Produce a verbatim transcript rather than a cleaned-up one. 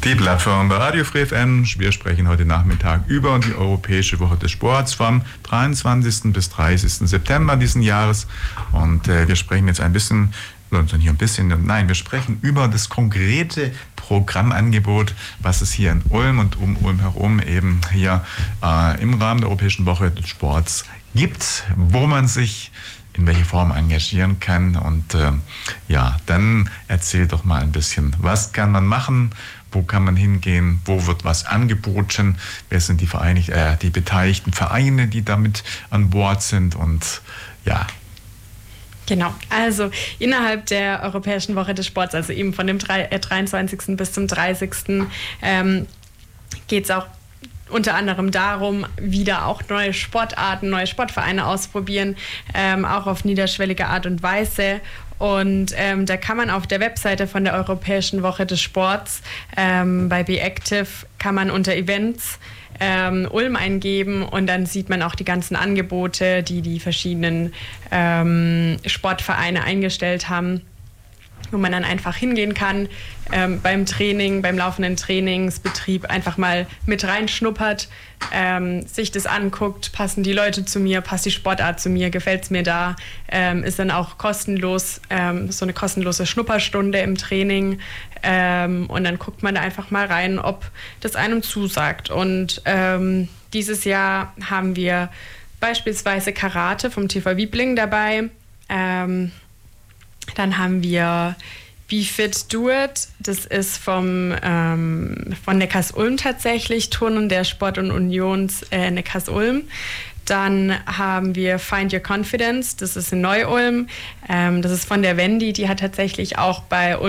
Fiedler von der Radio Free F M. Wir sprechen heute Nachmittag über die Europäische Woche des Sports vom dreiundzwanzigsten bis dreißigsten September diesen Jahres. Und äh, wir sprechen jetzt ein bisschen, sondern hier ein bisschen, nein, wir sprechen über das konkrete Programmangebot, was es hier in Ulm und um Ulm herum eben hier äh, im Rahmen der Europäischen Woche des Sports gibt, wo man sich in welche Form engagieren kann. Und äh, ja, dann erzähl doch mal ein bisschen, was kann man machen, wo kann man hingehen, wo wird was angeboten, wer sind die, Vereinigt, äh, die beteiligten Vereine, die damit an Bord sind und ja. Genau, also innerhalb der Europäischen Woche des Sports, also eben von dem dreiundzwanzigsten bis zum dreißigsten Ähm, geht es auch unter anderem darum, wieder auch neue Sportarten, neue Sportvereine ausprobieren, ähm, auch auf niederschwellige Art und Weise. Und ähm, da kann man auf der Webseite von der Europäischen Woche des Sports ähm, bei Be Active kann man unter Events ähm, Ulm eingeben und dann sieht man auch die ganzen Angebote, die die verschiedenen ähm, Sportvereine eingestellt haben, wo man dann einfach hingehen kann, ähm, beim Training, beim laufenden Trainingsbetrieb einfach mal mit reinschnuppert, ähm, sich das anguckt, passen die Leute zu mir, passt die Sportart zu mir, gefällt es mir da, ähm, ist dann auch kostenlos, ähm, so eine kostenlose Schnupperstunde im Training ähm, und dann guckt man da einfach mal rein, ob das einem zusagt. Und ähm, dieses Jahr haben wir beispielsweise Karate vom T V Wiebling dabei, ähm, dann haben wir Be Fit Do It, das ist vom, ähm, von Neckars-Ulm tatsächlich, Turnen der Sport und Unions äh, Neckars-Ulm. Dann haben wir Find Your Confidence, das ist in Neu-Ulm, ähm, das ist von der Wendy, die hat tatsächlich auch bei Ulm